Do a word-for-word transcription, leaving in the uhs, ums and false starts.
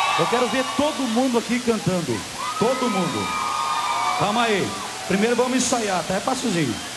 Eu quero ver todo mundo aqui cantando. Todo mundo. Calma aí. Primeiro vamos ensaiar, tá? É passozinho.